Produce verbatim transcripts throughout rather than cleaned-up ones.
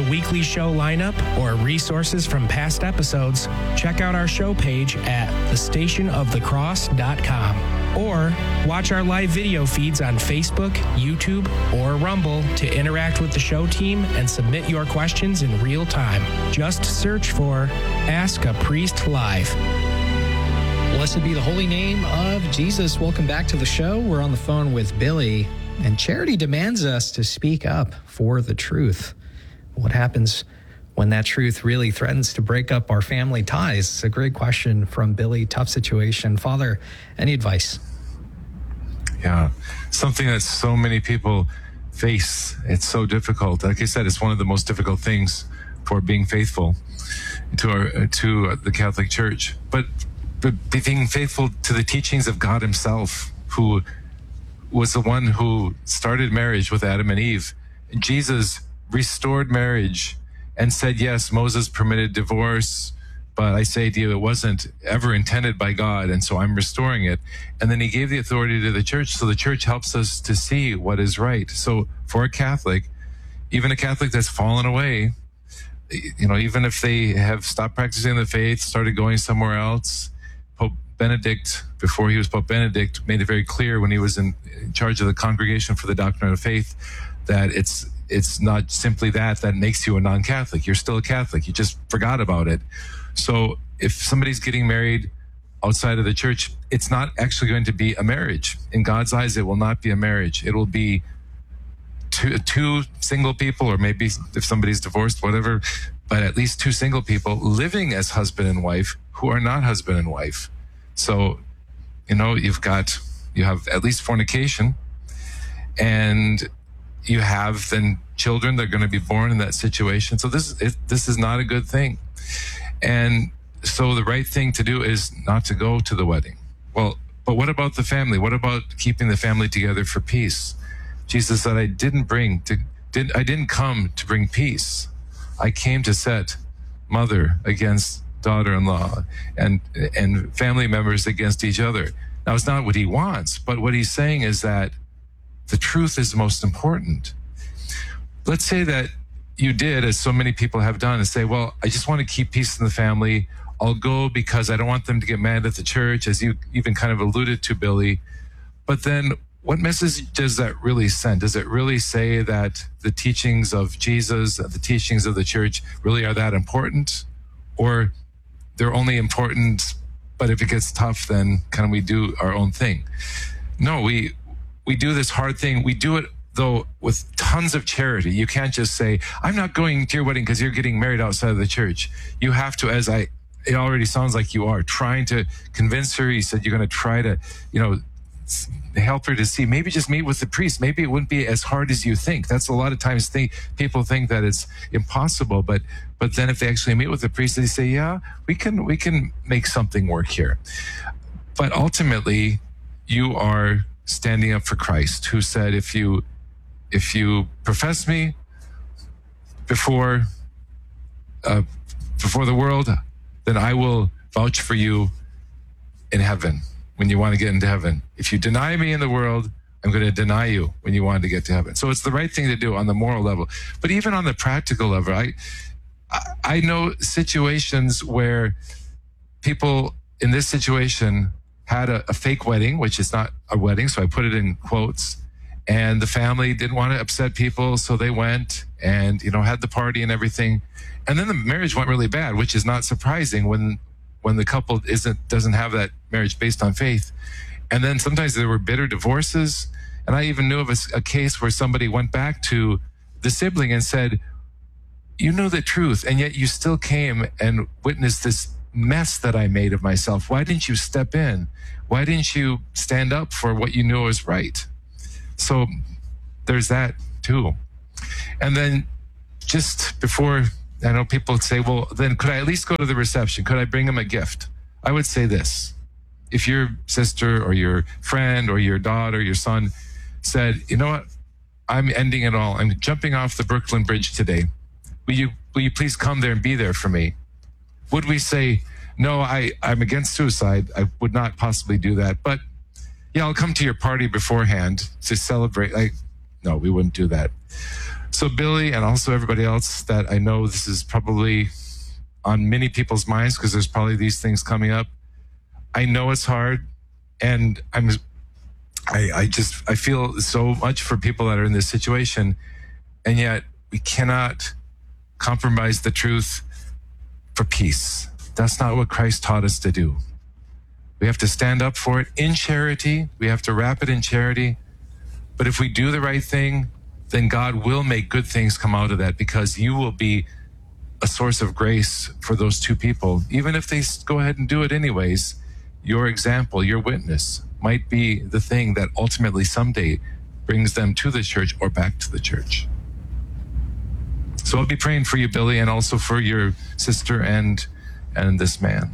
weekly show lineup or resources from past episodes, check out our show page at the station of the cross dot com. Or watch our live video feeds on Facebook, YouTube, or Rumble to interact with the show team and submit your questions in real time. Just search for Ask a Priest Live. Blessed be the holy name of Jesus. Welcome back to the show. We're on the phone with Billy, and Charity demands us to speak up for the truth. What happens when that truth really threatens to break up our family ties? It's a great question from Billy. Tough situation. Father, any advice? Yeah, something that so many people face. It's so difficult. Like I said, it's one of the most difficult things for being faithful to our to the Catholic Church. But, but being faithful to the teachings of God himself, who was the one who started marriage with Adam and Eve. Jesus restored marriage and said, yes, Moses permitted divorce, but I say to you, it wasn't ever intended by God, and so I'm restoring it. And then he gave the authority to the church, so the church helps us to see what is right. So for a Catholic, even a Catholic that's fallen away, you know, even if they have stopped practicing the faith, started going somewhere else, Pope Benedict, before he was Pope Benedict, made it very clear when he was in, in charge of the Congregation for the Doctrine of Faith that it's it's not simply that that makes you a non-Catholic. You're still a Catholic. You just forgot about it. So if somebody's getting married outside of the church, it's not actually going to be a marriage. In God's eyes, it will not be a marriage. It will be two, two single people, or maybe if somebody's divorced, whatever, but at least two single people living as husband and wife who are not husband and wife. So, you know, you've got, you have at least fornication, and you have then children that are going to be born in that situation. So this, it, this is not a good thing. And so the right thing to do is not to go to the wedding. Well, but what about the family? What about keeping the family together for peace? Jesus said, I didn't bring to, did, I didn't come to bring peace. I came to set mother against daughter-in-law and, and family members against each other. Now, it's not what he wants, but what he's saying is that the truth is most important. Let's say that you did, as so many people have done, and say, well, I just want to keep peace in the family. I'll go because I don't want them to get mad at the church, as you even kind of alluded to, Billy. But then what message does that really send? Does it really say that the teachings of Jesus, the teachings of the church really are that important? Or they're only important, but if it gets tough, then can we do our own thing? No, we we do this hard thing. We do it, though, with tons of charity. You can't just say, I'm not going to your wedding because you're getting married outside of the church. You have to, as I, it already sounds like you are, trying to convince her. You said you're going to try to, you know, help her to see, maybe just meet with the priest. Maybe it wouldn't be as hard as you think. That's a lot of times think, people think that it's impossible, but but then if they actually meet with the priest, they say, yeah, we can we can make something work here. But ultimately, you are standing up for Christ, who said, if you if you profess me before uh, before the world, then I will vouch for you in heaven when you want to get into heaven. If you deny me in the world, I'm going to deny you when you want to get to heaven. So it's the right thing to do on the moral level. But even on the practical level, I I know situations where people in this situation had a, a fake wedding, which is not a wedding, so I put it in quotes, and the family didn't want to upset people, so they went and, you know, had the party and everything. And then the marriage went really bad, which is not surprising when when the couple isn't doesn't have that marriage based on faith. And then sometimes there were bitter divorces. And I even knew of a, a case where somebody went back to the sibling and said, you know the truth, and yet you still came and witnessed this mess that I made of myself. Why didn't you step in? Why didn't you stand up for what you knew was right? So there's that too. And then just before, I know people would say, well, then could I at least go to the reception? Could I bring him a gift? I would say this. If your sister or your friend or your daughter, your son said, you know what, I'm ending it all. I'm jumping off the Brooklyn Bridge today. Will you, will you please come there and be there for me? Would we say, no, I, I'm against suicide. I would not possibly do that. But yeah, I'll come to your party beforehand to celebrate. Like, no, we wouldn't do that. So Billy, and also everybody else that I know, this is probably on many people's minds because there's probably these things coming up. I know it's hard, and I'm, I, I just, I feel so much for people that are in this situation, and yet we cannot compromise the truth for peace. That's not what Christ taught us to do. We have to stand up for it in charity. We have to wrap it in charity. But if we do the right thing, then God will make good things come out of that, because you will be a source of grace for those two people. Even if they go ahead and do it anyways, your example, your witness might be the thing that ultimately someday brings them to the church or back to the church. So I'll be praying for you, Billy, and also for your sister and and this man.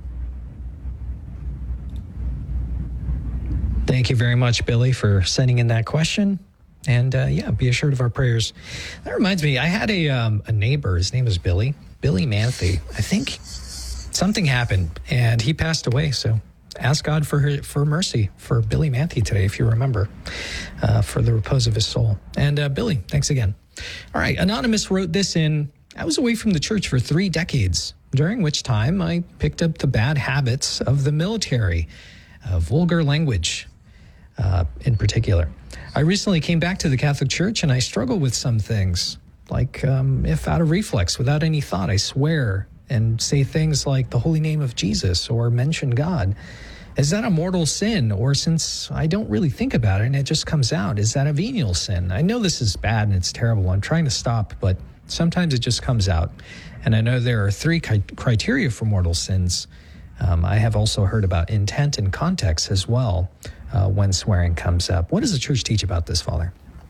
Thank you very much, Billy, for sending in that question. And uh, yeah, be assured of our prayers. That reminds me, I had a um, a neighbor. His name is Billy, Billy Manthe. I think something happened and he passed away. So ask God for her, for mercy for Billy Manthe today, if you remember, uh, for the repose of his soul. And uh, Billy, thanks again. All right, Anonymous wrote this in. I was away from the church for three decades, during which time I picked up the bad habits of the military, uh, vulgar language uh, in particular. I recently came back to the Catholic Church and I struggle with some things, like um, if out of reflex, without any thought, I swear and say things like the holy name of Jesus or mention God. Is that a mortal sin? Or since I don't really think about it and it just comes out, is that a venial sin? I know this is bad and it's terrible. I'm trying to stop, but sometimes it just comes out. And I know there are three criteria for mortal sins. Um, I have also heard about intent and context as well uh, when swearing comes up. What does the church teach about this, Father?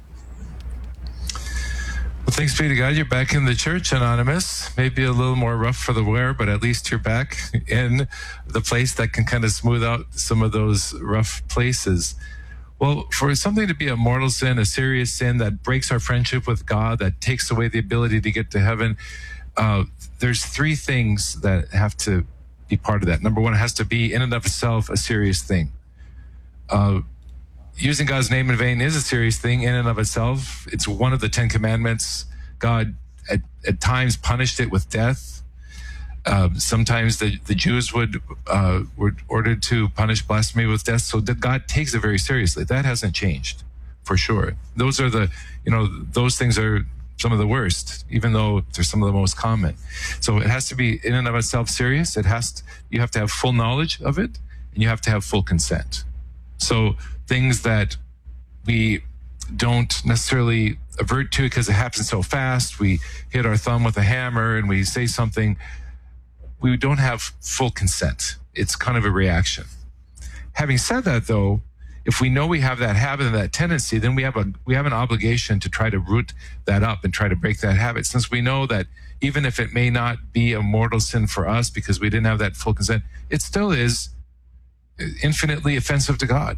Well, thanks be to God, you're back in the church, Anonymous. Maybe a little more rough for the wear, but at least you're back in the place that can kind of smooth out some of those rough places. Well, for something to be a mortal sin, a serious sin that breaks our friendship with God, that takes away the ability to get to heaven, uh, there's three things that have to be part of that. Number one, it has to be in and of itself a serious thing. Uh, Using God's name in vain is a serious thing in and of itself. It's one of the Ten Commandments. God at, at times punished it with death. Uh, sometimes the, the Jews would uh, were ordered to punish blasphemy with death. So that God takes it very seriously. That hasn't changed, for sure. Those are the, you know, those things are some of the worst, even though they're some of the most common. So it has to be in and of itself serious. It has to, you have to have full knowledge of it, and you have to have full consent. So things that we don't necessarily avert to because it happens so fast, we hit our thumb with a hammer and we say something, we don't have full consent. It's kind of a reaction. Having said that, though, if we know we have that habit and that tendency, then we have a we have an obligation to try to root that up and try to break that habit. Since we know that even if it may not be a mortal sin for us because we didn't have that full consent, it still is infinitely offensive to God.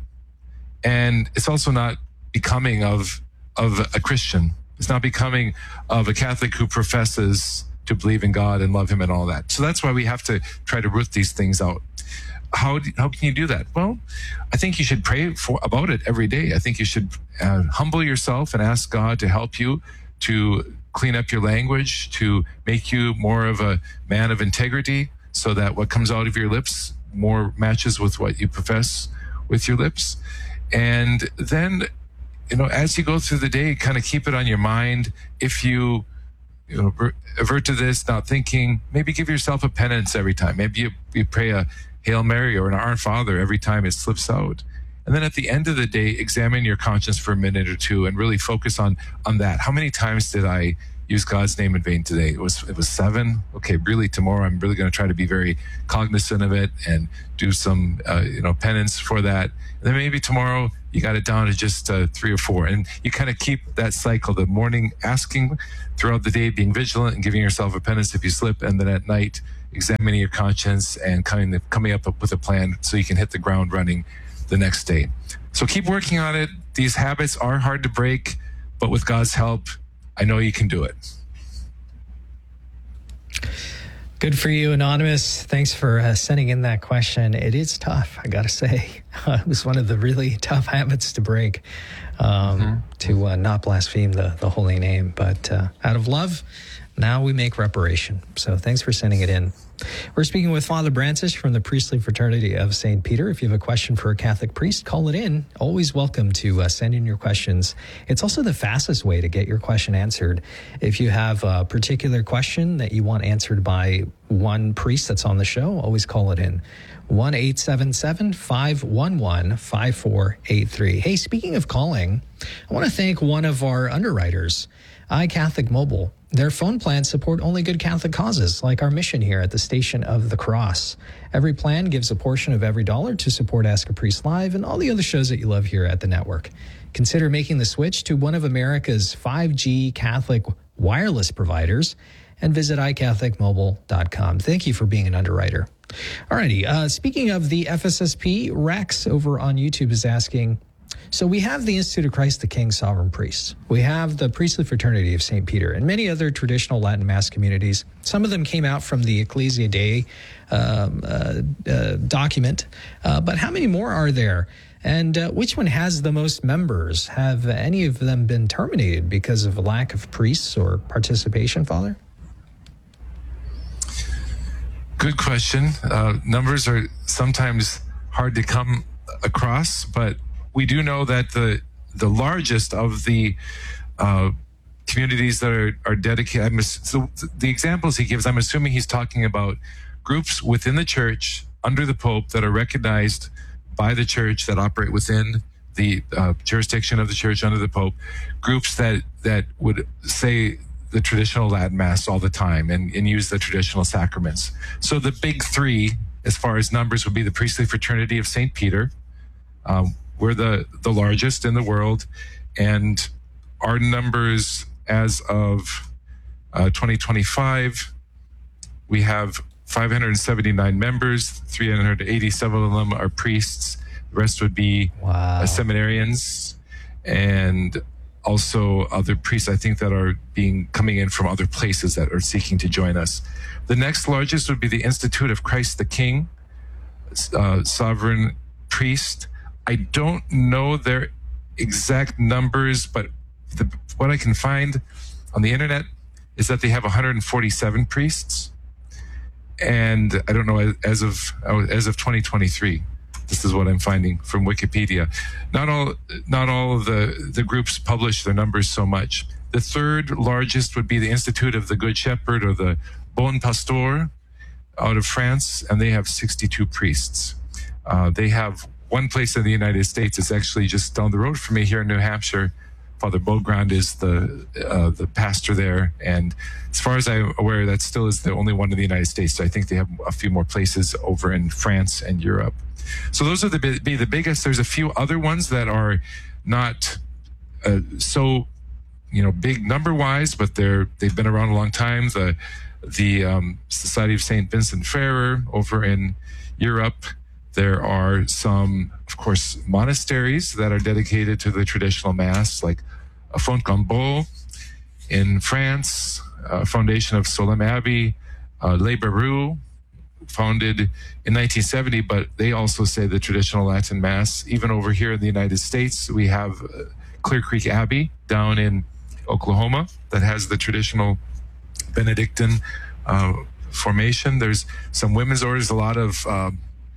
And it's also not becoming of of a Christian. It's not becoming of a Catholic who professes to believe in God and love him and all that. So that's why we have to try to root these things out. How do, how can you do that? Well, I think you should pray for about it every day. I think you should uh, humble yourself and ask God to help you to clean up your language, to make you more of a man of integrity, so that what comes out of your lips more matches with what you profess with your lips. And then, you know, as you go through the day, kind of keep it on your mind. If you, you know, avert to this, not thinking, maybe give yourself a penance every time. Maybe you, you pray a Hail Mary or an Our Father every time it slips out. And then at the end of the day, examine your conscience for a minute or two and really focus on, on that. How many times did I use God's name in vain today? It was, it was seven. Okay, really tomorrow I'm really going to try to be very cognizant of it and do some, uh, you know, penance for that. And then maybe tomorrow you got it down to just uh, three or four. And you kind of keep that cycle, the morning asking, throughout the day being vigilant and giving yourself a penance if you slip, and then at night examining your conscience and coming, the, coming up with a plan so you can hit the ground running the next day. So keep working on it. These habits are hard to break, but with God's help, I know you can do it. Good for you, Anonymous. Thanks for uh, sending in that question. It is tough, I got to say. Uh, it was one of the really tough habits to break. um, mm-hmm. to uh, not blaspheme the, the holy name. But uh, out of love, now we make reparation. So thanks for sending it in. We're speaking with Father Brancis from the Priestly Fraternity of Saint Peter. If you have a question for a Catholic priest, call it in. Always welcome to uh, send in your questions. It's also the fastest way to get your question answered. If you have a particular question that you want answered by one priest that's on the show, always call it in. one eight seven seven, five one one, five four eight three. Hey, speaking of calling, I want to thank one of our underwriters, iCatholic Mobile. Their phone plans support only good Catholic causes, like our mission here at the Station of the Cross. Every plan gives a portion of every dollar to support Ask a Priest Live and all the other shows that you love here at the network. Consider making the switch to one of America's five G Catholic wireless providers and visit i catholic mobile dot com. Thank you for being an underwriter. Alrighty, uh, speaking of the F S S P, Rex over on YouTube is asking, so we have the Institute of Christ the King Sovereign Priest. We have the Priestly Fraternity of Saint Peter and many other traditional Latin Mass communities. Some of them came out from the Ecclesia Dei um, uh, uh, document. Uh, but how many more are there? And uh, which one has the most members? Have any of them been terminated because of a lack of priests or participation, Father? Good question. Uh, numbers are sometimes hard to come across, but we do know that the the largest of the uh, communities that are, are dedicated, I'm, so the examples he gives, I'm assuming he's talking about groups within the church under the Pope that are recognized by the church, that operate within the uh, jurisdiction of the church under the Pope, groups that, that would say the traditional Latin Mass all the time and, and use the traditional sacraments. So the big three, as far as numbers, would be the Priestly Fraternity of Saint Peter. Um, we're the, the largest in the world, and our numbers as of uh, twenty twenty-five, we have five hundred seventy-nine members, three hundred eighty-seven of them are priests. The rest would be wow. uh, seminarians and also other priests, I think, that are being coming in from other places that are seeking to join us. The next largest would be the Institute of Christ the King, uh, Sovereign Priest. I don't know their exact numbers, but the, what I can find on the internet is that they have one hundred forty-seven priests. And I don't know, as of as of twenty twenty-three, this is what I'm finding from Wikipedia. Not all not all of the, the groups publish their numbers so much. The third largest would be the Institute of the Good Shepherd, or the Bon Pasteur, out of France, and they have sixty-two priests. Uh, they have one place in the United States. It's actually just down the road from me here in New Hampshire. Father Beaugrand is the uh, the pastor there, and as far as I'm aware, that still is the only one in the United States. So I think they have a few more places over in France and Europe. So those are the be the biggest. There's a few other ones that are not uh, so you know big number wise, but they're they've been around a long time. The the um, Society of Saint Vincent Ferrer over in Europe. There are some, of course, monasteries that are dedicated to the traditional Mass, like Fontcombeau in France, uh, foundation of Solesmes Abbey, uh, Les Barreaux, founded in nineteen seventy, but they also say the traditional Latin Mass. Even over here in the United States, we have uh, Clear Creek Abbey down in Oklahoma that has the traditional Benedictine uh, formation. There's some women's orders, a lot of uh,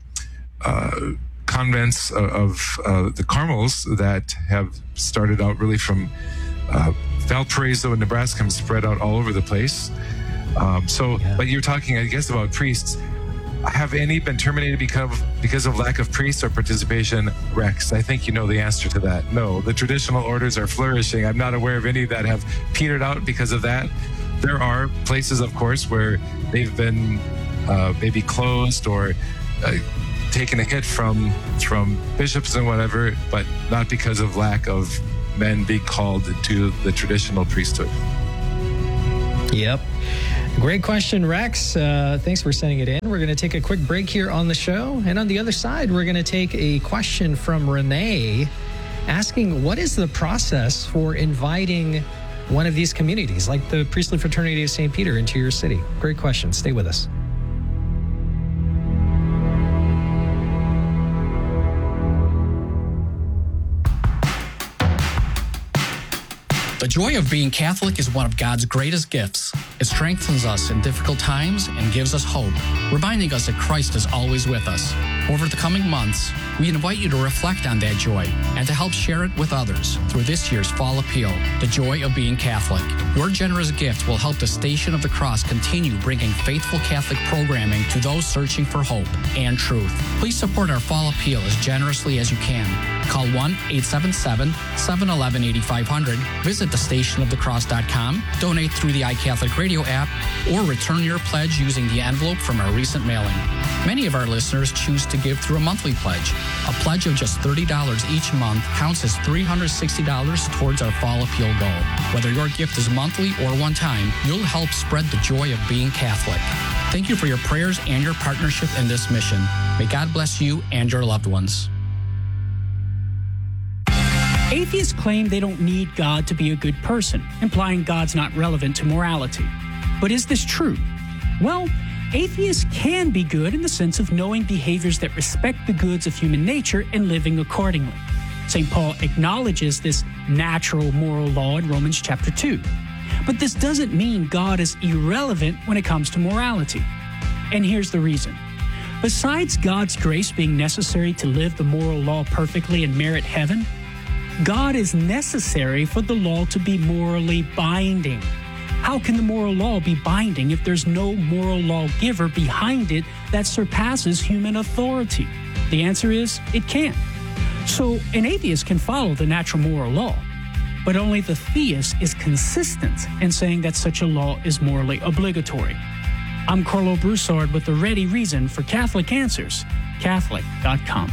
uh, convents of, of uh, the Carmels that have started out really from uh, Valparaiso in Nebraska and spread out all over the place. Um, so, yeah. But you're talking, I guess, about priests. Have any been terminated because of, because of lack of priests or participation? Rex, I think you know the answer to that. No, the traditional orders are flourishing. I'm not aware of any that have petered out because of that. There are places, of course, where they've been uh, maybe closed or uh, taken a hit from from bishops and whatever, but not because of lack of men being called to the traditional priesthood. Yep. Great question, Rex. Uh, thanks for sending it in. We're going to take a quick break here on the show. And on the other side, we're going to take a question from Renee asking, what is the process for inviting one of these communities, like the Priestly Fraternity of Saint Peter, into your city? Great question. Stay with us. The joy of being Catholic is one of God's greatest gifts. It strengthens us in difficult times and gives us hope, reminding us that Christ is always with us. Over the coming months, we invite you to reflect on that joy and to help share it with others through this year's Fall Appeal, The Joy of Being Catholic. Your generous gift will help the Station of the Cross continue bringing faithful Catholic programming to those searching for hope and truth. Please support our Fall Appeal as generously as you can. Call one eight seven seven, seven one one, eight five zero zero, visit the station of the cross dot com, donate through the iCatholic Radio app, or return your pledge using the envelope from our recent mailing. Many of our listeners choose to give through a monthly pledge. A pledge of just thirty dollars each month counts as three hundred sixty dollars towards our Fall Appeal goal. Whether your gift is monthly or one time, you'll help spread the joy of being Catholic. Thank you for your prayers and your partnership in this mission. May God bless you and your loved ones. Atheists claim they don't need God to be a good person, implying God's not relevant to morality. But is this true? Well, atheists can be good in the sense of knowing behaviors that respect the goods of human nature and living accordingly. Saint Paul acknowledges this natural moral law in Romans chapter two. But this doesn't mean God is irrelevant when it comes to morality. And here's the reason. Besides God's grace being necessary to live the moral law perfectly and merit heaven, God is necessary for the law to be morally binding. How can the moral law be binding if there's no moral lawgiver behind it that surpasses human authority? The answer is, it can't. So an atheist can follow the natural moral law, but only the theist is consistent in saying that such a law is morally obligatory. I'm Carlo Broussard with the ready reason for Catholic Answers, Catholic dot com.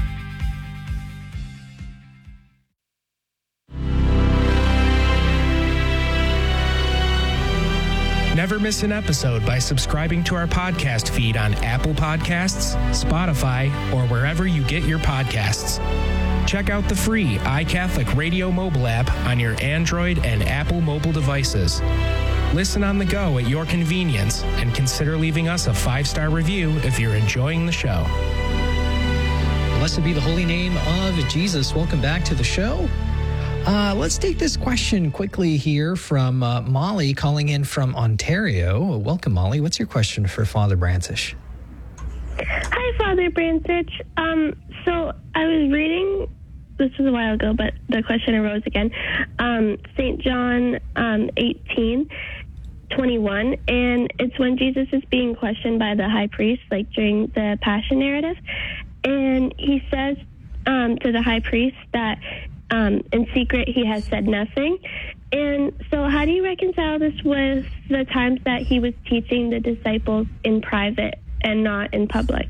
Never miss an episode by subscribing to our podcast feed on Apple Podcasts, Spotify, or wherever you get your podcasts. Check out the free iCatholic Radio mobile app on your Android and Apple mobile devices. Listen on the go at your convenience and consider leaving us a five-star review if you're enjoying the show. Blessed be the holy name of Jesus. Welcome back to the show. Uh, let's take this question quickly here from uh, Molly calling in from Ontario. Welcome, Molly. What's your question for Father Brantich? Hi, Father Brantich. Um, so I was reading, this was a while ago, but the question arose again, um, Saint John um, eighteen twenty-one, and it's when Jesus is being questioned by the high priest, like during the Passion narrative, and he says um, to the high priest that Um, in secret, he has said nothing. And so how do you reconcile this with the times that he was teaching the disciples in private and not in public?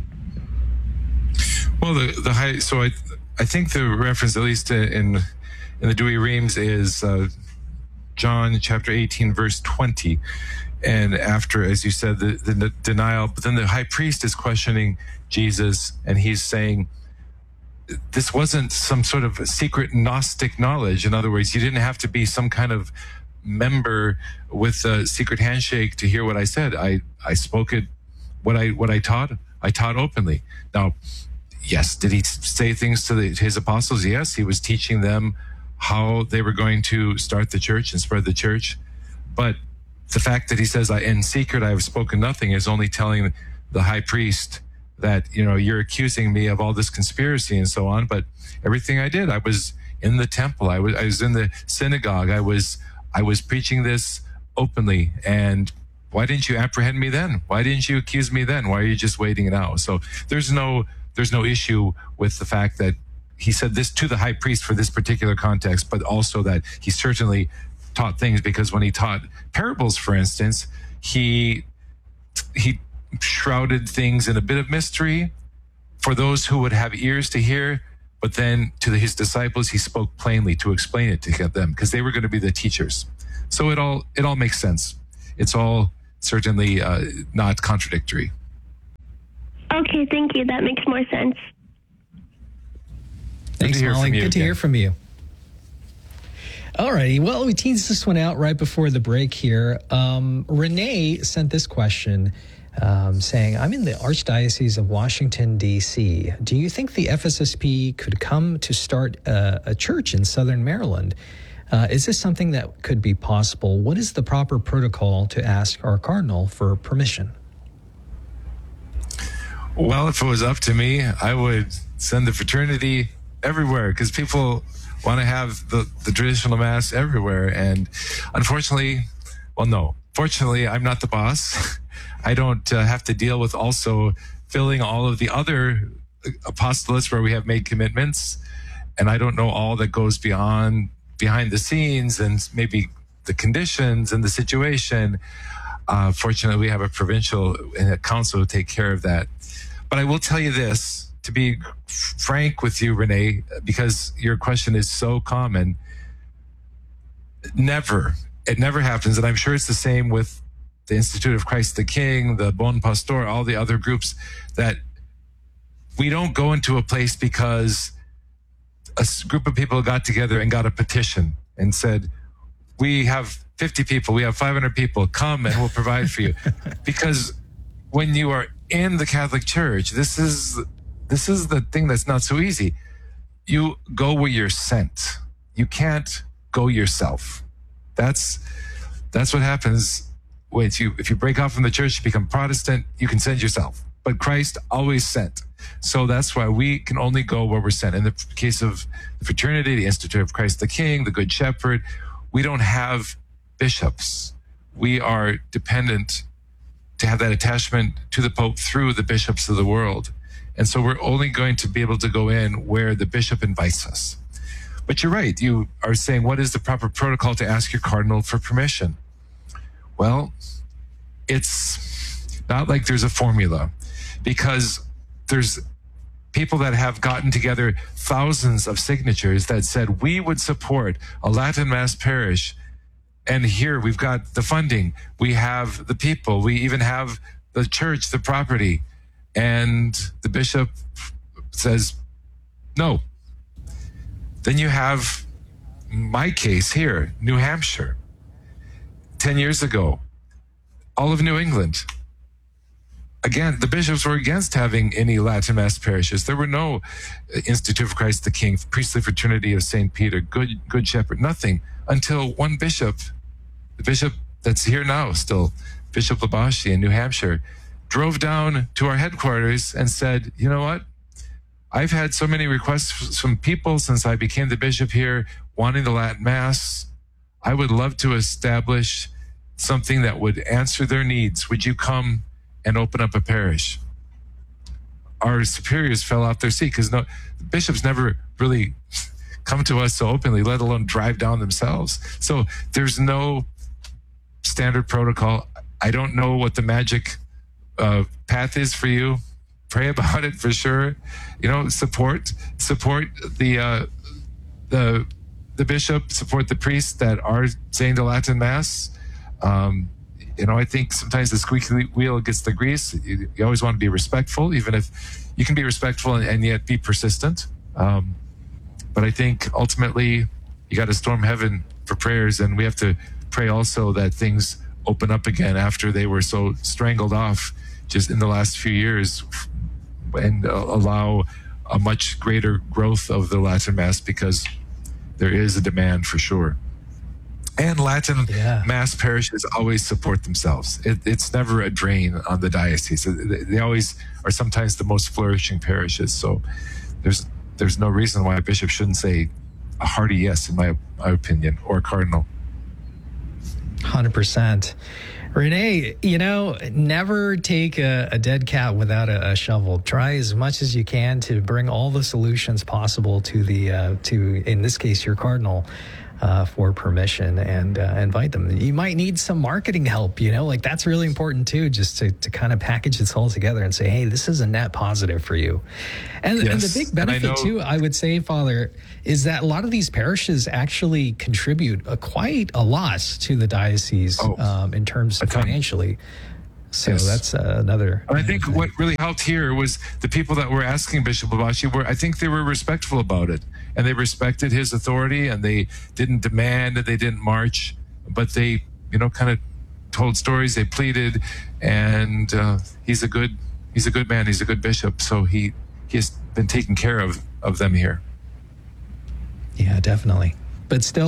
Well, the, the high, so I, I think the reference, at least in, in the Douay-Rheims, is uh, John chapter eighteen, verse twenty. And after, as you said, the, the denial, but then the high priest is questioning Jesus, and he's saying, this wasn't some sort of secret Gnostic knowledge. In other words, you didn't have to be some kind of member with a secret handshake to hear what I said. I, I spoke it, what I what I taught, I taught openly. Now, yes, did he say things to the, his apostles? Yes, he was teaching them how they were going to start the church and spread the church. But the fact that he says, in secret I have spoken nothing, is only telling the high priest that, you know, you're accusing me of all this conspiracy and so on, but everything I did, I was in the temple, I was, I was in the synagogue, I was, I was preaching this openly. And why didn't you apprehend me then? Why didn't you accuse me then? Why are you just waiting now? So there's no, there's no issue with the fact that he said this to the high priest for this particular context, but also that he certainly taught things, because when he taught parables, for instance, he, he, shrouded things in a bit of mystery for those who would have ears to hear, but then to his disciples he spoke plainly to explain it to them, because they were going to be the teachers. So it all it all makes sense. It's all certainly uh, not contradictory. Okay, thank you. That makes more sense. Thanks, Molly. Good to hear from you. All righty. Well, we teased this one out right before the break here. Um, Renee sent this question. Um, saying, I'm in the Archdiocese of Washington, D C Do you think the F S S P could come to start a, a church in Southern Maryland? Uh, is this something that could be possible? What is the proper protocol to ask our cardinal for permission? Well, if it was up to me, I would send the fraternity everywhere, because people want to have the, the traditional Mass everywhere. And unfortunately, well, no, fortunately, I'm not the boss. I don't uh, have to deal with also filling all of the other apostolates where we have made commitments. And I don't know all that goes beyond, behind the scenes, and maybe the conditions and the situation. Uh, fortunately, we have a provincial and a council to take care of that. But I will tell you this, to be frank with you, Renee, because your question is so common. Never, it never happens. And I'm sure it's the same with the Institute of Christ the King, the Bon Pastor, all the other groups, that we don't go into a place because a group of people got together and got a petition and said, we have fifty people, we have five hundred people, come and we'll provide for you. Because when you are in the Catholic Church, this is this is the thing that's not so easy. You go where you're sent. You can't go yourself. That's that's what happens when you if you break off from the church, you become Protestant, you can send yourself. But Christ always sent. So that's why we can only go where we're sent. In the case of the fraternity, the Institute of Christ the King, the Good Shepherd, we don't have bishops. We are dependent to have that attachment to the Pope through the bishops of the world. And so we're only going to be able to go in where the bishop invites us. But you're right. You are saying, what is the proper protocol to ask your cardinal for permission? Well, it's not like there's a formula, because there's people that have gotten together thousands of signatures that said, we would support a Latin Mass parish. And here we've got the funding, we have the people, we even have the church, the property. And the bishop says, no. Then you have my case here, New Hampshire. Ten years ago, all of New England. Again, the bishops were against having any Latin Mass parishes. There were no Institute of Christ the King, Priestly Fraternity of Saint Peter, Good, Good Shepherd, nothing, until one bishop, the bishop that's here now still, Bishop Labashi in New Hampshire, drove down to our headquarters and said, you know what? I've had so many requests from people since I became the bishop here wanting the Latin Mass. I would love to establish something that would answer their needs. Would you come and open up a parish? Our superiors fell off their seat, because no, bishops never really come to us so openly, let alone drive down themselves. So there's no standard protocol. I don't know what the magic uh, path is for you. Pray about it for sure. You know, support support the uh, the the bishop, support the priests that are saying the Latin Mass. Um, you know, I think sometimes the squeaky wheel gets the grease. You, you always want to be respectful, even if you can be respectful and, and yet be persistent. Um, but I think ultimately you got to storm heaven for prayers, and we have to pray also that things open up again after they were so strangled off just in the last few years, and uh, allow a much greater growth of the Latin Mass, because there is a demand for sure. And Latin yeah. Mass parishes always support themselves. It, it's never a drain on the diocese. They, they always are sometimes the most flourishing parishes. So there's there's no reason why a bishop shouldn't say a hearty yes, in my, my opinion, or a cardinal. one hundred percent. Renee, you know, never take a, a dead cat without a, a shovel. Try as much as you can to bring all the solutions possible to the, uh, to, in this case, your cardinal, uh, for permission, and uh, invite them. You might need some marketing help, you know, like that's really important too, just to, to kind of package this all together and say, hey, this is a net positive for you. And, yes. and the big benefit I know, too, I would say, Father, is that a lot of these parishes actually contribute a, quite a lot to the diocese oh, um, in terms of financially. So yes. that's uh, another. And I think thing. What really helped here was the people that were asking Bishop Labashi were, I think they were respectful about it, and they respected his authority, and they didn't demand, and they didn't march, but they, you know, kind of told stories. They pleaded, and uh, he's a good, he's a good man. He's a good bishop. So he, he has been taking care of, of them here. Yeah, definitely. But still,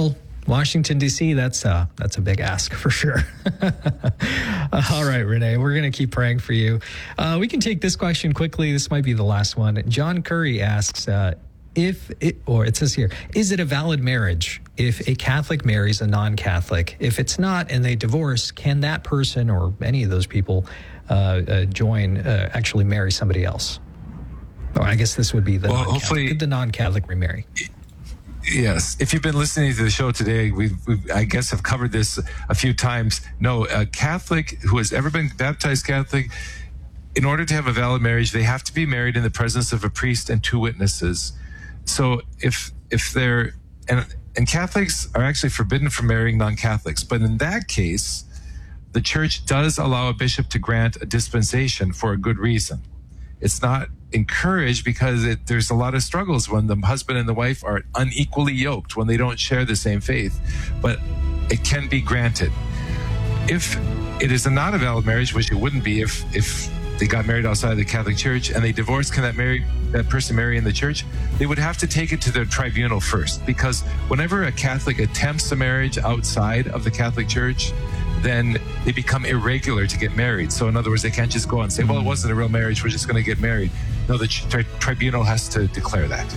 Washington, D C, that's uh, that's a big ask for sure. All right, Renee, we're going to keep praying for you. Uh, we can take this question quickly. This might be the last one. John Curry asks, uh, if it, or it says here, is it a valid marriage if a Catholic marries a non-Catholic? If it's not and they divorce, can that person or any of those people uh, uh, join, uh, actually marry somebody else? Or I guess this would be the well, non-Catholic. Hopefully, Could the non-Catholic remarry? Yes. If you've been listening to the show today, we've, we've I guess, have covered this a few times. No, a Catholic who has ever been baptized Catholic, in order to have a valid marriage, they have to be married in the presence of a priest and two witnesses. So if if they're, and, and Catholics are actually forbidden from marrying non-Catholics, but in that case, the church does allow a bishop to grant a dispensation for a good reason. It's not encouraged because it, there's a lot of struggles when the husband and the wife are unequally yoked, when they don't share the same faith, but it can be granted. If it is a not a valid marriage, which it wouldn't be if if they got married outside of the Catholic Church and they divorced, can that marry that person marry in the church? They would have to take it to their tribunal first, because whenever a Catholic attempts a marriage outside of the Catholic Church, then they become irregular to get married. So in other words, they can't just go and say, well, it wasn't a real marriage, we're just going to get married. No, the tri- tribunal has to declare that.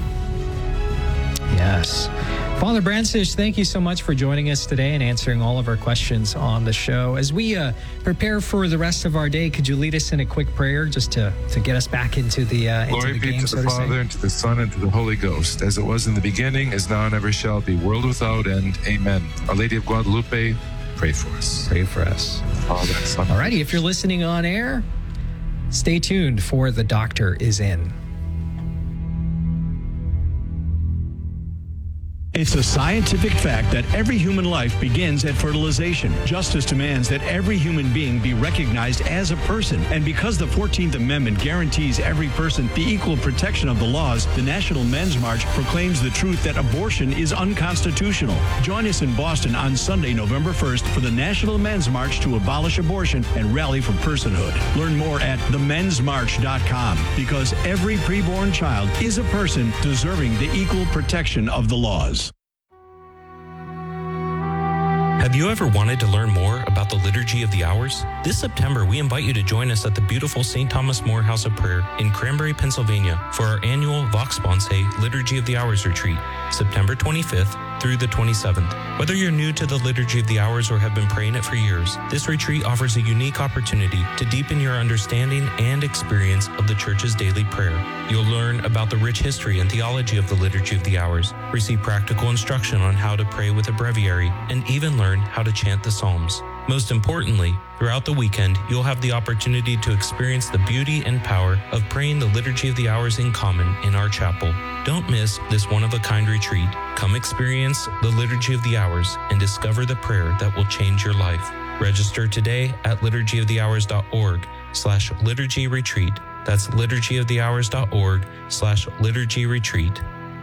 Yes. Father Brandstitch, thank you so much for joining us today and answering all of our questions on the show. As we uh, prepare for the rest of our day, could you lead us in a quick prayer just to, to get us back into the, uh, into Glory the be game, to so the to Father, say? and to the Son, and to the Holy Ghost, as it was in the beginning, is now, and ever shall be, world without end. Amen. Our Lady of Guadalupe, pray for us. Pray for us. Father, Son, All righty, if you're listening on air, stay tuned for The Doctor is In. It's a scientific fact that every human life begins at fertilization. Justice demands that every human being be recognized as a person. And because the fourteenth Amendment guarantees every person the equal protection of the laws, the National Men's March proclaims the truth that abortion is unconstitutional. Join us in Boston on Sunday, November first for the National Men's March to abolish abortion and rally for personhood. Learn more at the mens march dot com, because every preborn child is a person deserving the equal protection of the laws. Have you ever wanted to learn more about the Liturgy of the Hours? This September, we invite you to join us at the beautiful Saint Thomas More House of Prayer in Cranberry, Pennsylvania for our annual Vox Sponsae Liturgy of the Hours retreat, September twenty-fifth through the twenty-seventh. Whether you're new to the Liturgy of the Hours or have been praying it for years, this retreat offers a unique opportunity to deepen your understanding and experience of the Church's daily prayer. You'll learn about the rich history and theology of the Liturgy of the Hours, receive practical instruction on how to pray with a breviary, and even learn how to chant the Psalms. Most importantly, throughout the weekend, you'll have the opportunity to experience the beauty and power of praying the Liturgy of the Hours in common in our chapel. Don't miss this one-of-a-kind retreat. Come experience the Liturgy of the Hours and discover the prayer that will change your life. Register today at liturgy of the hours dot org slash liturgy retreat. That's liturgy of the hours dot org slash liturgy retreat.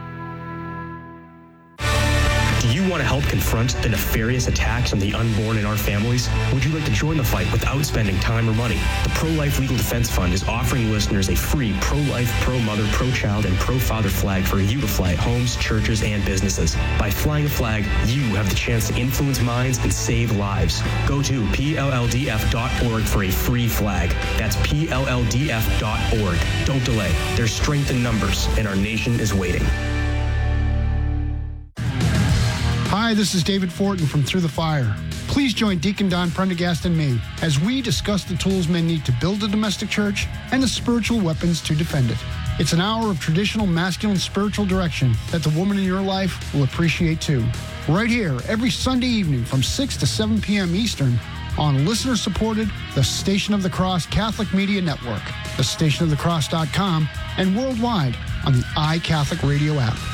Do you want to help confront the nefarious attacks on the unborn in our families? Would you like to join the fight without spending time or money? The Pro-Life Legal Defense Fund is offering listeners a free pro-life, pro-mother, pro-child, and pro-father flag for you to fly at homes, churches, and businesses. By flying a flag, you have the chance to influence minds and save lives. Go to P L L D F dot org for a free flag. That's P L L D F dot org. Don't delay. There's strength in numbers, and our nation is waiting. Hi, this is David Fortin from Through the Fire. Please join Deacon Don Prendergast and me as we discuss the tools men need to build a domestic church and the spiritual weapons to defend it. It's an hour of traditional masculine spiritual direction that the woman in your life will appreciate too. Right here, every Sunday evening from six to seven p.m. Eastern on listener-supported The Station of the Cross Catholic Media Network, the station of the cross dot com, and worldwide on the iCatholic Radio app.